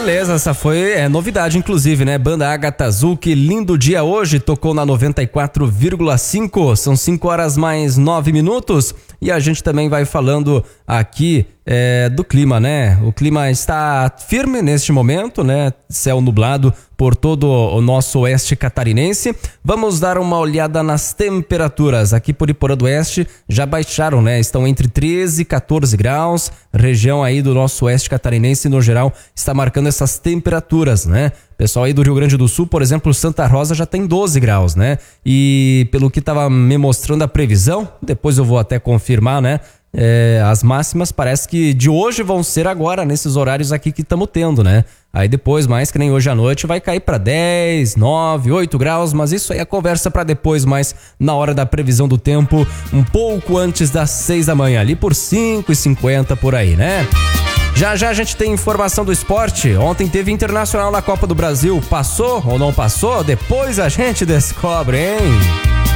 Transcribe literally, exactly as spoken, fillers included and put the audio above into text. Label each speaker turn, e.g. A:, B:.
A: Beleza, essa foi é, novidade, inclusive, né? Banda Ágata Azul, que lindo dia hoje, tocou na noventa e quatro vírgula cinco, são cinco horas mais nove minutos, e a gente também vai falando aqui é, do clima, né? O clima está firme neste momento, né? Céu nublado por todo o nosso oeste catarinense. Vamos dar uma olhada nas temperaturas. Aqui por Iporã do Oeste já baixaram, né? Estão entre treze e quatorze graus. Região aí do nosso oeste catarinense, no geral, está marcando essas temperaturas, né? Pessoal aí do Rio Grande do Sul, por exemplo, Santa Rosa já tem doze graus, né? E pelo que estava me mostrando a previsão, depois eu vou até confirmar, né? É, as máximas parece que de hoje vão ser agora, nesses horários aqui que estamos tendo, né? Aí depois, mais que nem hoje à noite, vai cair para dez, nove, oito graus, mas isso aí é conversa para depois, mais na hora da previsão do tempo, um pouco antes das seis da manhã, ali por cinco e cinquenta por aí, né? Já já a gente tem informação do esporte. Ontem teve Internacional na Copa do Brasil. Passou ou não passou? Depois a gente descobre, hein?